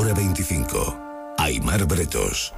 Hora 25. Aimar Bretos.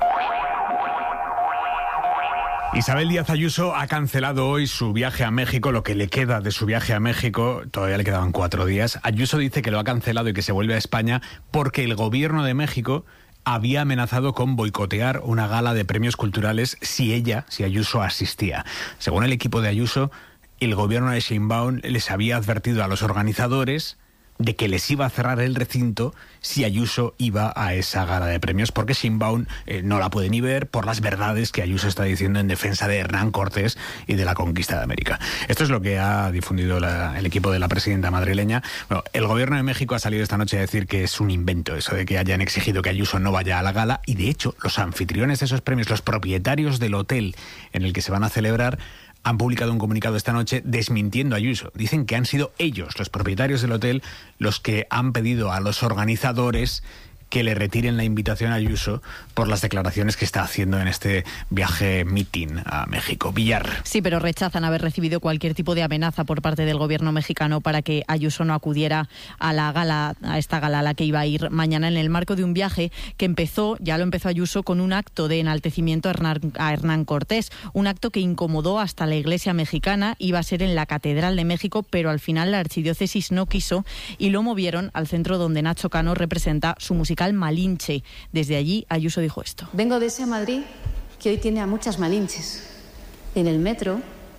Isabel Díaz Ayuso ha cancelado hoy su viaje a México, lo que le queda de su viaje a México, todavía le quedaban 4 días. Ayuso dice que lo ha cancelado y que se vuelve a España porque el gobierno de México había amenazado con boicotear una gala de premios culturales si Ayuso asistía. Según el equipo de Ayuso, el gobierno de Sheinbaum les había advertido a los organizadores de que les iba a cerrar el recinto si Ayuso iba a esa gala de premios, porque Sheinbaum no la puede ni ver por las verdades que Ayuso está diciendo en defensa de Hernán Cortés y de la conquista de América. Esto es lo que ha difundido el equipo de la presidenta madrileña. Bueno, el gobierno de México ha salido esta noche a decir que es un invento eso de que hayan exigido que Ayuso no vaya a la gala, y de hecho los anfitriones de esos premios, los propietarios del hotel en el que se van a celebrar, han publicado un comunicado esta noche desmintiendo a Ayuso. Dicen que han sido ellos, los propietarios del hotel, los que han pedido a los organizadores que le retiren la invitación a Ayuso por las declaraciones que está haciendo en este viaje meeting a México. Villar. Sí, pero rechazan haber recibido cualquier tipo de amenaza por parte del gobierno mexicano para que Ayuso no acudiera a la gala, a esta gala a la que iba a ir mañana, en el marco de un viaje que ya lo empezó Ayuso con un acto de enaltecimiento a Hernán Cortés, un acto que incomodó hasta la Iglesia mexicana. Iba a ser en la Catedral de México, pero al final la archidiócesis no quiso y lo movieron al centro donde Nacho Cano representa su musical Malinche. Desde allí Ayuso dijo esto: vengo de ese Madrid que hoy tiene a muchas Malinches, en el metro,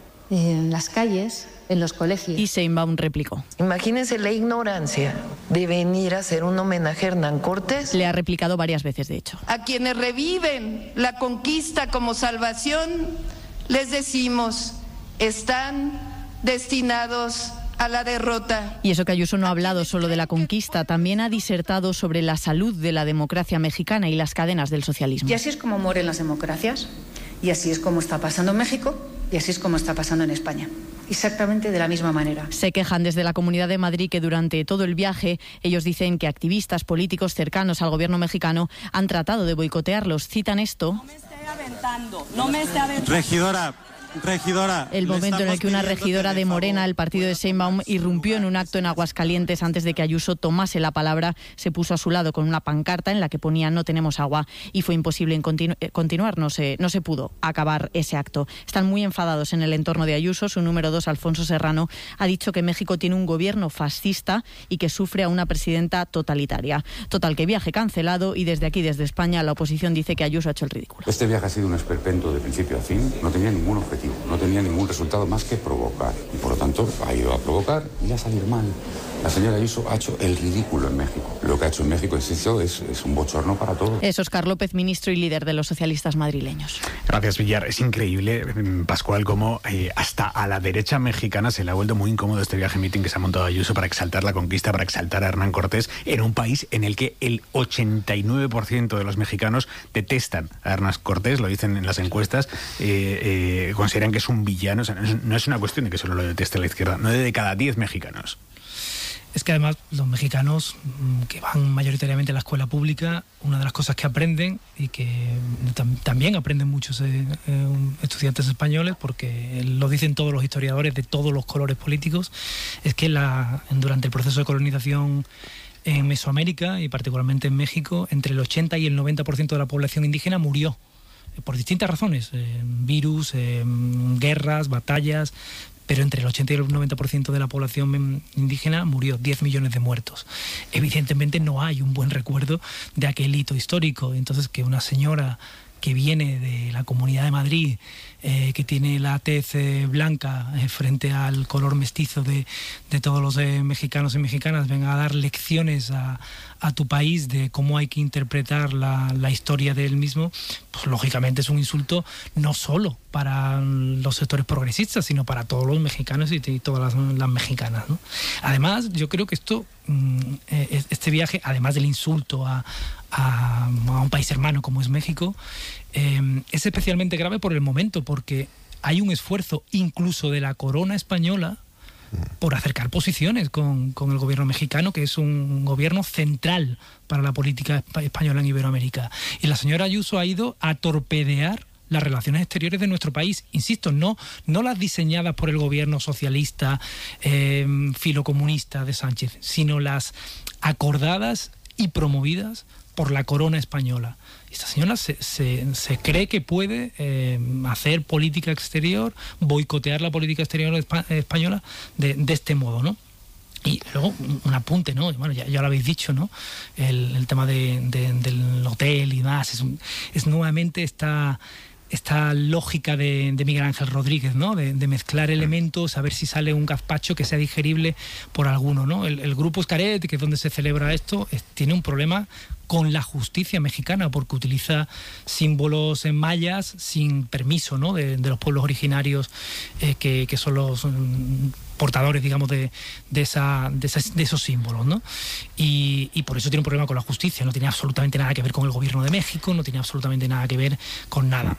en las calles, en los colegios. Y Sheinbaum replicó: imagínense la ignorancia de venir a hacer un homenaje a Hernán Cortés. Le ha replicado varias veces, de hecho. A quienes reviven la conquista como salvación, les decimos, están destinados a la derrota. Y eso que Ayuso no ha hablado solo de la conquista, también ha disertado sobre la salud de la democracia mexicana y las cadenas del socialismo. Y así es como mueren las democracias, y así es como está pasando en México, y así es como está pasando en España. Exactamente de la misma manera. Se quejan desde la Comunidad de Madrid que durante todo el viaje ellos dicen que activistas políticos cercanos al gobierno mexicano han tratado de boicotearlos. Citan esto: no me esté aventando, no me esté aventando. Regidora, el momento en el que una regidora de Morena, el partido de Sheinbaum, irrumpió en un acto en Aguascalientes antes de que Ayuso tomase la palabra, se puso a su lado con una pancarta en la que ponía "no tenemos agua", y fue imposible continuar, no se pudo acabar ese acto. Están muy enfadados en el entorno de Ayuso. Su número 2, Alfonso Serrano, ha dicho que México tiene un gobierno fascista y que sufre a una presidenta totalitaria. Total, que viaje cancelado, y desde aquí, desde España, la oposición dice que Ayuso ha hecho el ridículo. Este viaje ha sido un esperpento de principio a fin, no tenía ningún objetivo. No tenía ningún resultado más que provocar. Y por lo tanto ha ido a provocar y a salir mal. La señora Ayuso ha hecho el ridículo en México. Lo que ha hecho en México es un bochorno para todos. Es Óscar López, ministro y líder de los socialistas madrileños. Gracias, Villar. Es increíble, Pascual, cómo hasta a la derecha mexicana se le ha vuelto muy incómodo este viaje meeting que se ha montado Ayuso para exaltar la conquista, para exaltar a Hernán Cortés, en un país en el que el 89% de los mexicanos detestan a Hernán Cortés, lo dicen en las encuestas, consideran que es un villano. O sea, no es una cuestión de que solo lo deteste la izquierda, 9 de cada 10 mexicanos. Es que además los mexicanos que van mayoritariamente a la escuela pública, una de las cosas que aprenden, y que también aprenden muchos estudiantes españoles, porque lo dicen todos los historiadores de todos los colores políticos, es que durante el proceso de colonización en Mesoamérica y particularmente en México, entre el 80 y el 90% de la población indígena murió por distintas razones, virus, guerras, batallas, pero entre el 80 y el 90% de la población indígena murió, 10 millones de muertos. Evidentemente no hay un buen recuerdo de aquel hito histórico. Entonces, que una señora que viene de la Comunidad de Madrid, que tiene la tez blanca frente al color mestizo de todos los mexicanos y mexicanas, venga a dar lecciones a tu país de cómo hay que interpretar la historia del mismo, pues lógicamente es un insulto no solo para los sectores progresistas, sino para todos los mexicanos y todas las mexicanas, ¿no? Además, yo creo que este viaje, además del insulto a un país hermano como es México, es especialmente grave por el momento, porque hay un esfuerzo incluso de la corona española por acercar posiciones con el gobierno mexicano, que es un gobierno central para la política española en Iberoamérica. Y la señora Ayuso ha ido a torpedear las relaciones exteriores de nuestro país, insisto, no las diseñadas por el gobierno socialista filocomunista de Sánchez, sino las acordadas y promovidas por la corona española. Esta señora se cree que puede hacer política exterior, boicotear la política exterior española de este modo, ¿no? Y luego un apunte, ¿no? Bueno, ya lo habéis dicho, ¿no? El tema del hotel y más, es nuevamente esta lógica de Miguel Ángel Rodríguez, ¿no? De mezclar elementos, a ver si sale un gazpacho que sea digerible por alguno, ¿no? El Grupo Xcaret, que es donde se celebra esto, tiene un problema con la justicia mexicana, porque utiliza símbolos en mayas sin permiso, ¿no? de los pueblos originarios que son los portadores, digamos, de esos símbolos, ¿no? Y por eso tiene un problema con la justicia. No tiene absolutamente nada que ver con el gobierno de México, no tiene absolutamente nada que ver con nada.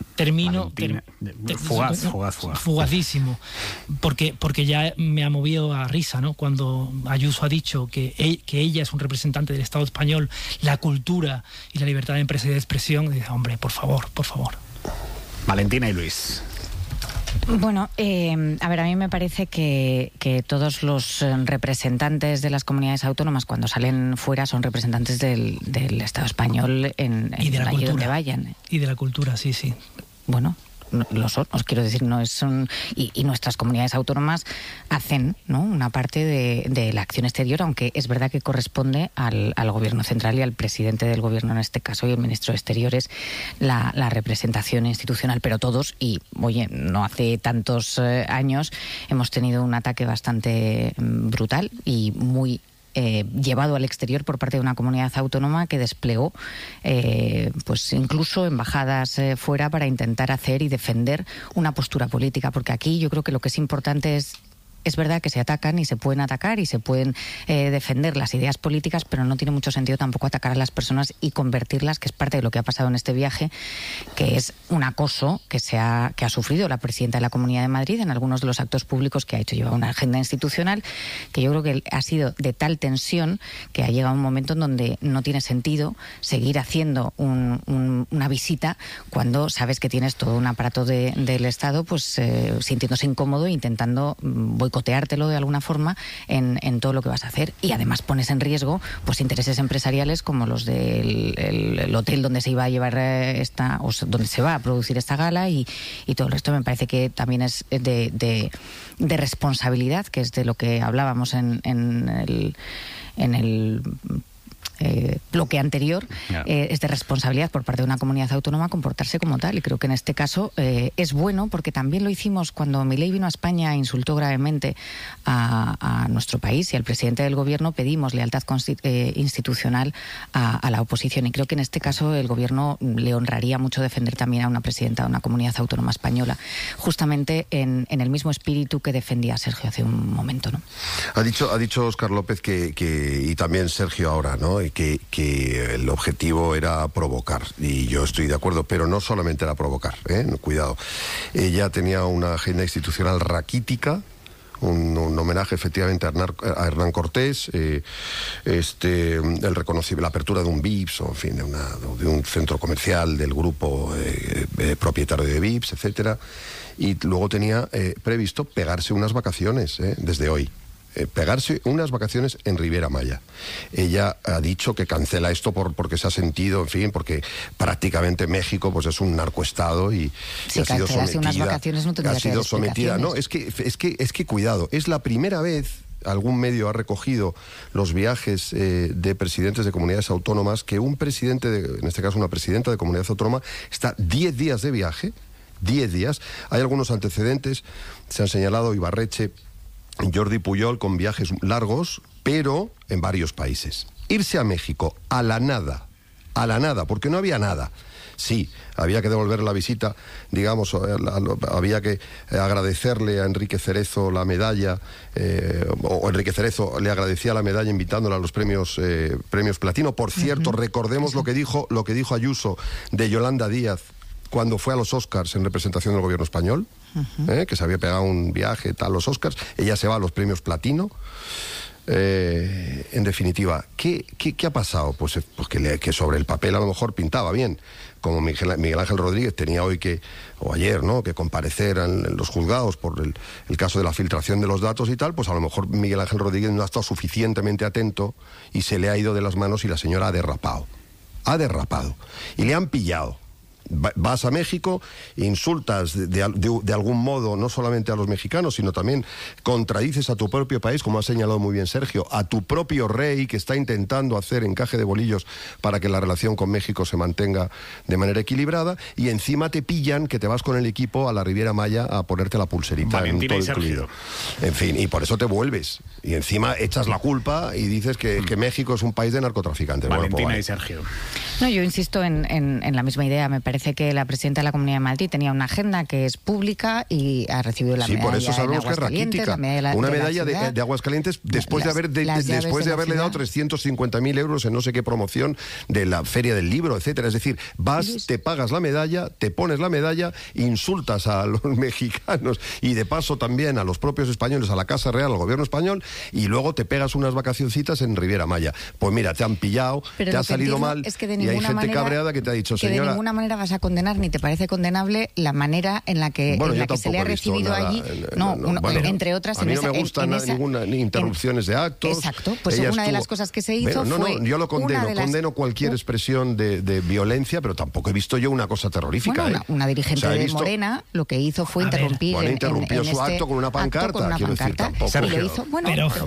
Fugazísimo, porque ya me ha movido a risa, ¿no? Cuando Ayuso ha dicho que ella es un representante del Estado español, la cultura y la libertad de empresa y de expresión. Dice, hombre, por favor. Valentina y Luis. Bueno, a ver, a mí me parece que todos los representantes de las comunidades autónomas, cuando salen fuera, son representantes del Estado español y de la cultura, donde vayan. Y de la cultura, sí. Bueno, lo son, os quiero decir, no es y nuestras comunidades autónomas hacen, ¿no?, una parte de la acción exterior, aunque es verdad que corresponde al gobierno central y al presidente del gobierno en este caso y el ministro de Exteriores la representación institucional, pero todos, y oye, no hace tantos años hemos tenido un ataque bastante brutal y muy llevado al exterior por parte de una comunidad autónoma que desplegó pues incluso embajadas fuera para intentar hacer y defender una postura política, porque aquí yo creo que lo que es importante es verdad que se atacan y se pueden atacar y se pueden defender las ideas políticas, pero no tiene mucho sentido tampoco atacar a las personas y convertirlas, que es parte de lo que ha pasado en este viaje, que es un acoso que ha sufrido la presidenta de la Comunidad de Madrid en algunos de los actos públicos que ha hecho. Lleva una agenda institucional que yo creo que ha sido de tal tensión que ha llegado un momento en donde no tiene sentido seguir haciendo una visita cuando sabes que tienes todo un aparato del Estado pues sintiéndose incómodo e intentando boicoteártelo de alguna forma en todo lo que vas a hacer, y además pones en riesgo pues intereses empresariales como los del hotel donde se iba a llevar donde se va a producir esta gala y todo esto. Me parece que también es de responsabilidad, que es de lo que hablábamos en el bloque anterior, es de responsabilidad por parte de una comunidad autónoma comportarse como tal, y creo que en este caso es bueno, porque también lo hicimos cuando Milei vino a España e insultó gravemente a nuestro país y al presidente del gobierno. Pedimos lealtad institucional a la oposición, y creo que en este caso el gobierno le honraría mucho defender también a una presidenta de una comunidad autónoma española, justamente en el mismo espíritu que defendía Sergio hace un momento, ¿no? Ha dicho Óscar López y también Sergio ahora, ¿no?, que el objetivo era provocar, y yo estoy de acuerdo, pero no solamente era provocar, cuidado. Ella tenía una agenda institucional raquítica, un homenaje efectivamente a Hernán Cortés, la apertura de un VIPS, o en fin, de un centro comercial del grupo propietario de VIPS, etcétera, y luego tenía previsto pegarse unas vacaciones desde hoy. Pegarse unas vacaciones en Riviera Maya. Ella ha dicho que cancela esto porque se ha sentido, en fin, porque prácticamente México pues es un narcoestado y ha sido sometida. Unas vacaciones no tendría que haber sometida. No, es que cuidado, es la primera vez, algún medio ha recogido los viajes de presidentes de comunidades autónomas, que un presidente, en este caso una presidenta de comunidad autónoma, está 10 días de viaje, 10 días. Hay algunos antecedentes, se han señalado Ibarretxe, Jordi Pujol, con viajes largos, pero en varios países. Irse a México a la nada, porque no había nada. Sí, había que devolver la visita, digamos, había que agradecerle a Enrique Cerezo la medalla, o Enrique Cerezo le agradecía la medalla invitándola a los premios Platino. Por cierto, recordemos lo que dijo Ayuso de Yolanda Díaz cuando fue a los Oscars en representación del gobierno español, que se había pegado un viaje a los Oscars. Ella se va a los premios Platino. En definitiva, ¿qué ha pasado? Pues que sobre el papel a lo mejor pintaba bien. Como Miguel Ángel Rodríguez tenía hoy o ayer, ¿no?, que comparecer en los juzgados por el caso de la filtración de los datos y tal, pues a lo mejor Miguel Ángel Rodríguez no ha estado suficientemente atento y se le ha ido de las manos y la señora ha derrapado. Y le han pillado. Vas a México, insultas de algún modo no solamente a los mexicanos, sino también contradices a tu propio país, como ha señalado muy bien Sergio, a tu propio rey, que está intentando hacer encaje de bolillos para que la relación con México se mantenga de manera equilibrada, y encima te pillan que te vas con el equipo a la Riviera Maya a ponerte la pulserita en todo incluido. En fin, y por eso te vuelves. Y encima echas la culpa y dices que México es un país de narcotraficantes. Valentina y Sergio. No, yo insisto en la misma idea. Me parece que la presidenta de la Comunidad de Madrid tenía una agenda que es pública y ha recibido la medalla. Sí, por eso sabemos que es raquítica. Una medalla de Aguascalientes después de haberle dado 350.000 euros en no sé qué promoción de la Feria del Libro, etcétera. Es decir, te pagas la medalla, te pones la medalla, insultas a los mexicanos y de paso también a los propios españoles, a la Casa Real, al gobierno español, y luego te pegas unas vacacioncitas en Riviera Maya. Pues mira, te han pillado, te ha salido mal, y hay gente cabreada que te ha dicho, señora... de ninguna manera vas a condenar ni te parece condenable la manera en la que se le ha recibido allí, entre otras. A mí no me gustan ni interrupciones de actos. Exacto, pues una de las cosas que se hizo fue... yo lo condeno cualquier expresión de violencia, pero tampoco he visto yo una cosa terrorífica. Bueno, una dirigente de Morena lo que hizo fue interrumpir... interrumpió su acto con una pancarta, quiero decir, tampoco... Y lo hizo,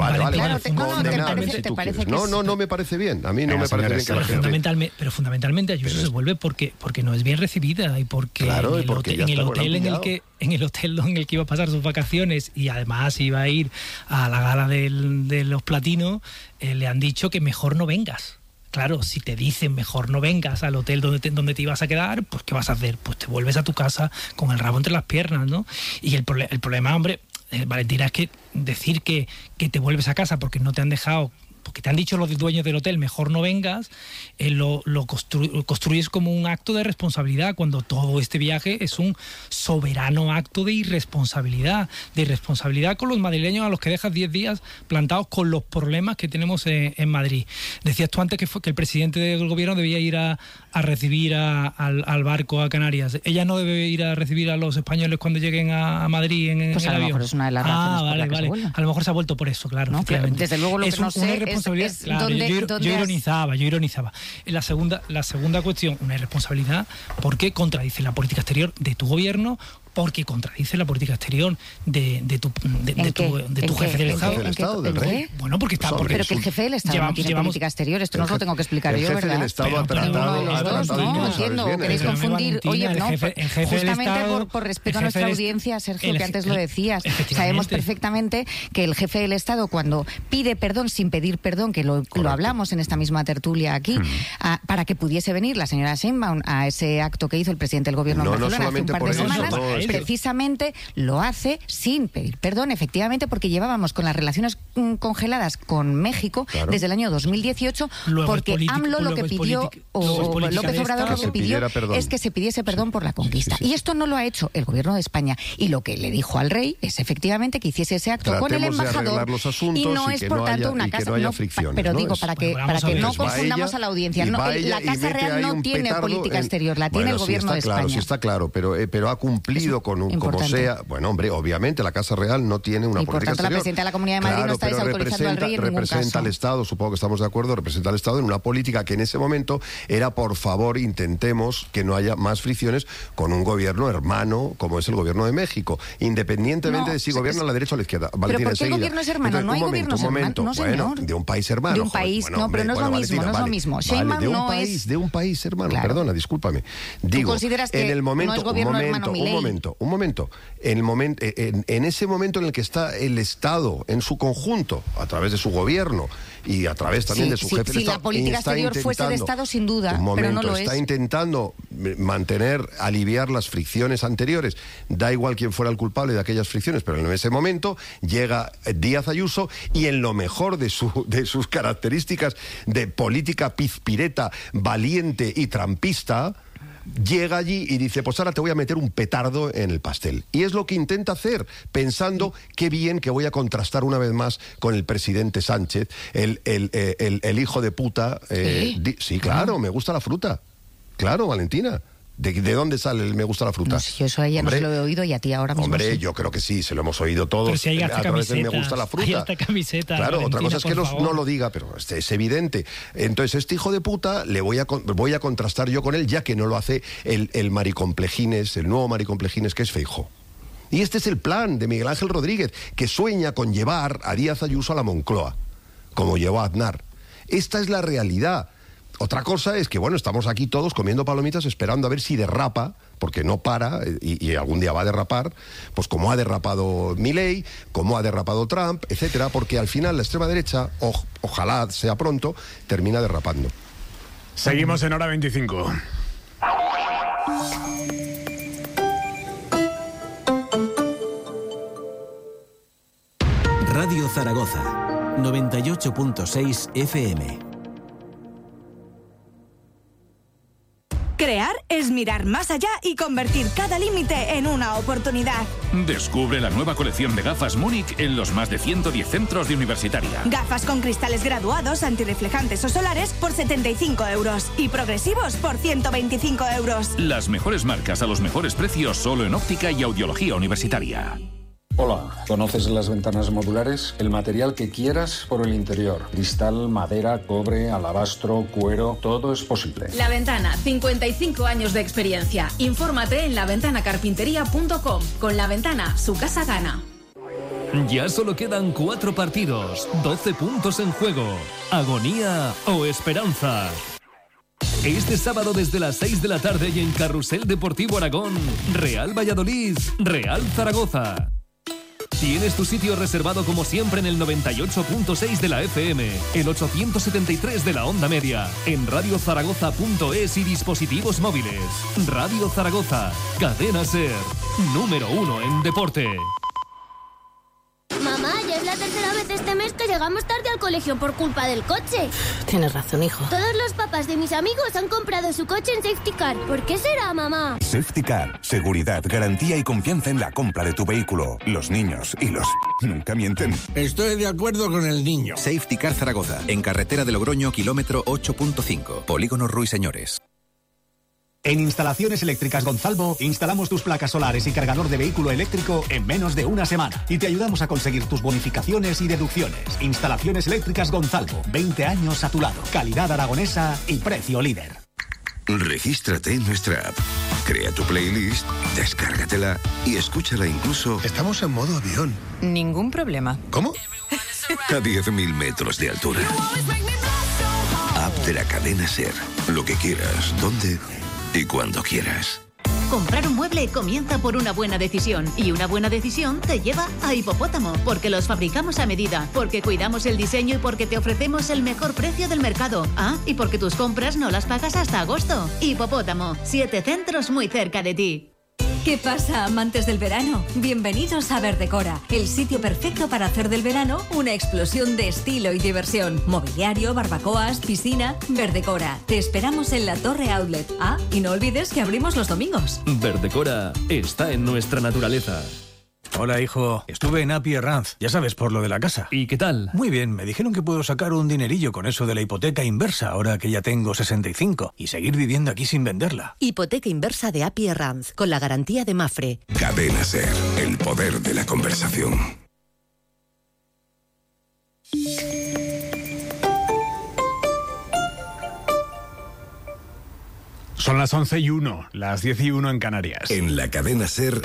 no me parece bien, a mí no me parece bien que la gente... Pero fundamentalmente Ayuso se vuelve porque no es bien recibida y porque en el hotel en el que iba a pasar sus vacaciones y además iba a ir a la gala de los platinos, le han dicho que mejor no vengas. Claro, si te dicen mejor no vengas al hotel donde te ibas a quedar, pues ¿qué vas a hacer? Pues te vuelves a tu casa con el rabo entre las piernas, ¿no? Y el problema, hombre, Valentina, es que decir que te vuelves a casa porque no te han dejado, porque te han dicho los dueños del hotel mejor no vengas, lo construyes como un acto de responsabilidad, cuando todo este viaje es un soberano acto de irresponsabilidad con los madrileños a los que dejas 10 días plantados con los problemas que tenemos en Madrid. Decías tú antes que el presidente del gobierno debía ir a recibir al barco a Canarias. Ella no debe ir a recibir a los españoles cuando lleguen a Madrid en pues el avión. A lo mejor es una de las razones vale. A lo mejor se ha vuelto por eso, claro. No, desde luego lo que no sé es claro, yo ironizaba. La segunda cuestión, una irresponsabilidad porque contradice la política exterior de tu gobierno, porque contradice la política exterior de tu jefe del Estado. ¿Del rey? Bueno, porque está... Pero que el jefe del Estado no tiene política exterior, esto no os lo tengo que explicar yo, ¿verdad? El jefe del Estado ha tratado... No entiendo, queréis confundir... Oye, no, justamente por respeto a nuestra audiencia, Sergio, que antes lo decías, sabemos perfectamente que el jefe del Estado, cuando pide perdón sin pedir perdón, que lo hablamos en esta misma tertulia aquí, para que pudiese venir la señora Sheinbaum a ese acto que hizo el presidente del gobierno en Barcelona hace un par de semanas, precisamente lo hace sin pedir perdón, efectivamente, porque llevábamos con las relaciones congeladas con México desde el año 2018, porque AMLO lo que pidió, o López Obrador lo que pidió es que se pidiese perdón por la conquista. Y esto no lo ha hecho el gobierno de España. Y lo que le dijo al rey es efectivamente que hiciese ese acto con el embajador, y no es por tanto una casa... Pero digo, para que no confundamos a la audiencia, la Casa Real no tiene política exterior, la tiene el gobierno de España. Sí, está claro, pero ha cumplido como sea. Bueno, hombre, obviamente la Casa Real no tiene una política exterior. Por tanto, la presidenta de la Comunidad de Madrid no está desautorizando al rey en ningún caso. Representa al Estado, supongo que estamos de acuerdo, representa al Estado en una política que en ese momento era, por favor, intentemos que no haya más fricciones con un gobierno hermano como es el gobierno de México, independientemente de si gobierna a la derecha o a la izquierda. ¿Pero por qué el gobierno es hermano? No hay gobiernos hermanos, no, señor. De un país hermano. De un país, pero no es lo mismo, no es lo mismo. Sheinbaum no es... De un país hermano, perdona, discúlpame. Digo, en el momento, no es gobierno hermano Milei. Un momento. En ese momento en el que está el Estado en su conjunto, a través de su gobierno y a través también de su jefe de Estado, si la política exterior fuese de Estado, sin duda, pero no lo es. Está intentando aliviar las fricciones anteriores. Da igual quién fuera el culpable de aquellas fricciones, pero en ese momento llega Díaz Ayuso y en lo mejor de sus características de política pizpireta, valiente y trampista, llega allí y dice, pues ahora te voy a meter un petardo en el pastel. Y es lo que intenta hacer, pensando qué bien que voy a contrastar una vez más con el presidente Sánchez, el hijo de puta. Sí, claro, me gusta la fruta. Claro, Valentina. ¿De dónde sale el me gusta la fruta? No sé, yo eso a ella no se lo he oído y a ti ahora mismo. Hombre, sí. Yo creo que sí, se lo hemos oído todos. Pero si hay hasta a través del me gusta la fruta. Hay hasta camiseta. Claro, Valentina, otra cosa es que no lo diga, pero es evidente. Entonces, este hijo de puta voy a contrastar yo con él, ya que no lo hace el maricomplejines, el nuevo maricomplejines que es Feijóo. Y este es el plan de Miguel Ángel Rodríguez, que sueña con llevar a Díaz Ayuso a la Moncloa, como llevó a Aznar. Esta es la realidad. Otra cosa es que, bueno, estamos aquí todos comiendo palomitas esperando a ver si derrapa, porque no para y algún día va a derrapar, pues como ha derrapado Milei, como ha derrapado Trump, etcétera, porque al final la extrema derecha, ojalá sea pronto, termina derrapando. Seguimos en Hora 25. Radio Zaragoza, 98.6 FM. Crear es mirar más allá y convertir cada límite en una oportunidad. Descubre la nueva colección de gafas Múnich en los más de 110 centros de Universitaria. Gafas con cristales graduados, antirreflejantes o solares por 75 € y progresivos por 125 €. Las mejores marcas a los mejores precios solo en óptica y audiología universitaria. Hola, ¿conoces las ventanas modulares? El material que quieras por el interior. Cristal, madera, cobre, alabastro, cuero, todo es posible. La Ventana, 55 años de experiencia. Infórmate en laventanacarpintería.com. Con La Ventana, su casa gana. Ya solo quedan 4 partidos, 12 puntos en juego. ¿Agonía o esperanza? Este sábado desde las 6 de la tarde y en Carrusel Deportivo Aragón, Real Valladolid, Real Zaragoza. Tienes tu sitio reservado como siempre en el 98.6 de la FM, el 873 de la onda media, en radiozaragoza.es y dispositivos móviles. Radio Zaragoza, cadena SER, número 1 en deporte. Mamá, ya es la tercera vez este mes que llegamos tarde al colegio por culpa del coche. Tienes razón, hijo. Todos los papás de mis amigos han comprado su coche en Safety Car. ¿Por qué será, mamá? Safety Car. Seguridad, garantía y confianza en la compra de tu vehículo. Los niños y los... nunca mienten. Estoy de acuerdo con el niño. Safety Car Zaragoza, en carretera de Logroño, kilómetro 8.5. Polígono Ruiseñores. En Instalaciones Eléctricas Gonzalvo instalamos tus placas solares y cargador de vehículo eléctrico en menos de una semana y te ayudamos a conseguir tus bonificaciones y deducciones. Instalaciones Eléctricas Gonzalvo, 20 años a tu lado. Calidad aragonesa y precio líder. Regístrate en nuestra app. Crea tu playlist, descárgatela y escúchala incluso... Estamos en modo avión. Ningún problema. ¿Cómo? A 10.000 metros de altura. App de la cadena SER. Lo que quieras, dónde y cuando quieras. Comprar un mueble comienza por una buena decisión y una buena decisión te lleva a Hipopótamo, porque los fabricamos a medida, porque cuidamos el diseño y porque te ofrecemos el mejor precio del mercado. Y porque tus compras no las pagas hasta agosto. Hipopótamo, 7 centros muy cerca de ti. ¿Qué pasa, amantes del verano? Bienvenidos a Verdecora, el sitio perfecto para hacer del verano una explosión de estilo y diversión. Mobiliario, barbacoas, piscina. Verdecora, te esperamos en la Torre Outlet. Y no olvides que abrimos los domingos. Verdecora está en nuestra naturaleza. Hola, hijo. Estuve en Api Herranz, ya sabes, por lo de la casa. ¿Y qué tal? Muy bien, me dijeron que puedo sacar un dinerillo con eso de la hipoteca inversa, ahora que ya tengo 65, y seguir viviendo aquí sin venderla. Hipoteca inversa de Api Herranz, con la garantía de Mafre. Cadena SER, el poder de la conversación. Son las 11:01, las 10:01 en Canarias. En la cadena SER...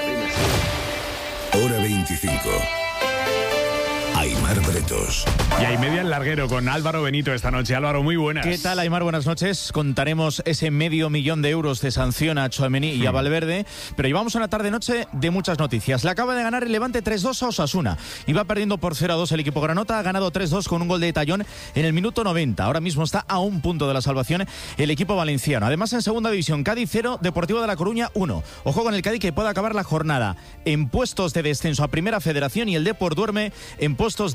Hora 25. Aimar Bretos. Y hay media en larguero con Álvaro Benito esta noche. Álvaro, muy buenas. ¿Qué tal, Aimar? Buenas noches. Contaremos ese $500,000 de euros de sanción a Tchouaméni y a Valverde, pero llevamos una tarde-noche de muchas noticias. Le acaba de ganar el Levante 3-2 a Osasuna. Iba perdiendo por 0-2 el equipo granota, ha ganado 3-2 con un gol de Tallón en el minuto 90. Ahora mismo está a un punto de la salvación el equipo valenciano. Además, en segunda división, Cádiz 0, Deportivo de La Coruña 1. Ojo con el Cádiz, que puede acabar la jornada en puestos de descenso a Primera Federación y el Depor duerme en puestos de ascenso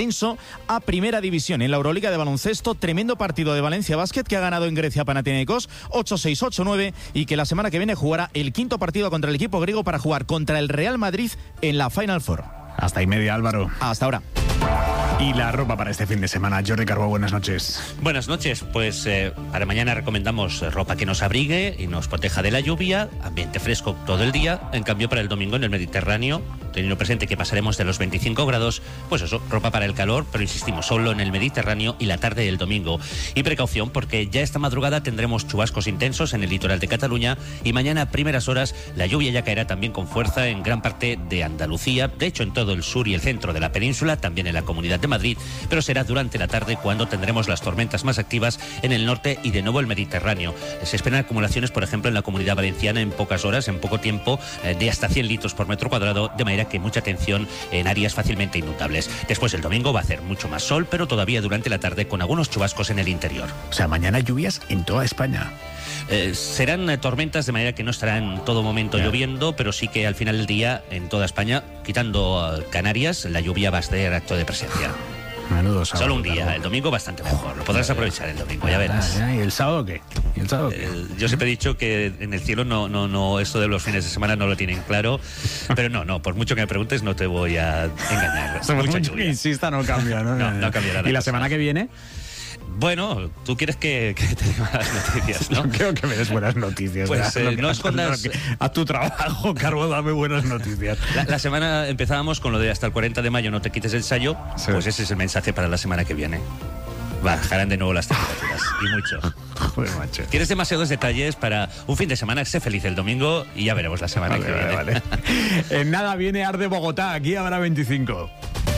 ascenso a Primera División. En la Euroliga de baloncesto, tremendo partido de Valencia Basket, que ha ganado en Grecia Panathinaikos 8-6, 8-9, y que la semana que viene jugará el quinto partido contra el equipo griego para jugar contra el Real Madrid en la Final Four. Hasta y media, Álvaro. Hasta ahora. Y la ropa para este fin de semana. Jordi Carbó, buenas noches. Buenas noches. Pues para mañana recomendamos ropa que nos abrigue y nos proteja de la lluvia, ambiente fresco todo el día. En cambio, para el domingo en el Mediterráneo, teniendo presente que pasaremos de los 25 grados, pues eso, ropa para el calor, pero insistimos, solo en el Mediterráneo y la tarde del domingo. Y precaución, porque ya esta madrugada tendremos chubascos intensos en el litoral de Cataluña, y mañana a primeras horas la lluvia ya caerá también con fuerza en gran parte de Andalucía, de hecho en todo el sur y el centro de la península, también en la Comunidad de Madrid, pero será durante la tarde cuando tendremos las tormentas más activas en el norte y de nuevo el Mediterráneo. Se esperan acumulaciones, por ejemplo, en la Comunidad Valenciana en pocas horas, en poco tiempo, de hasta 100 litros por metro cuadrado, de manera que mucha atención en áreas fácilmente inundables. Después el domingo va a hacer mucho más sol, pero todavía durante la tarde con algunos chubascos en el interior. O sea, mañana lluvias en toda España. Serán tormentas, de manera que no estará en todo momento lloviendo, pero sí que al final del día en toda España, quitando Canarias, la lluvia va a ser acto de presencia. Menudo sábado. Solo un día, el domingo bastante mejor. Lo podrás aprovechar el domingo, ya verás. ¿Y el sábado qué? Yo siempre he dicho que en el cielo no esto de los fines de semana no lo tienen claro, pero no, por mucho que me preguntes no te voy a engañar. Por mucho que insista no cambia, ¿no? No cambia nada. ¿Y la semana que viene? Bueno, tú quieres que te dé malas noticias, ¿no? No creo que me des buenas noticias. Pues no escondas... A tu trabajo, Carbo, dame buenas noticias. La semana empezábamos con lo de hasta el 40 de mayo no te quites el sayo, sí. Pues ese es el mensaje para la semana que viene. Bajarán de nuevo las temperaturas, y mucho. Joder, macho. Tienes demasiados detalles para un fin de semana. Sé feliz el domingo y ya veremos la semana que viene. Vale. En nada viene Arde Bogotá, aquí habrá 25.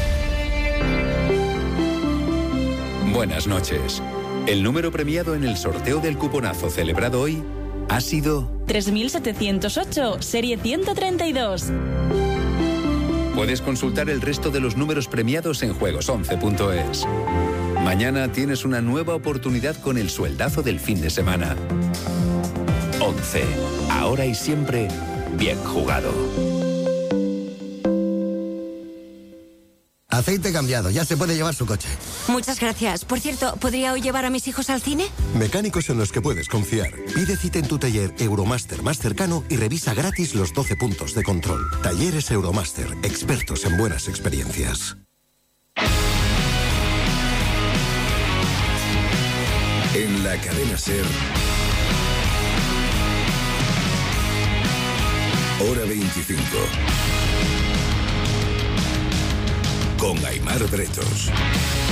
Buenas noches. El número premiado en el sorteo del cuponazo celebrado hoy ha sido 3708, serie 132. Puedes consultar el resto de los números premiados en juegos11.es. Mañana tienes una nueva oportunidad con el sueldazo del fin de semana. 11. Ahora y siempre, bien jugado. Aceite cambiado, ya se puede llevar su coche. Muchas gracias. Por cierto, ¿podría hoy llevar a mis hijos al cine? Mecánicos en los que puedes confiar. Pide cita en tu taller Euromaster más cercano y revisa gratis los 12 puntos de control. Talleres Euromaster, expertos en buenas experiencias. En la cadena SER, hora 25. Con Aimar Bretos.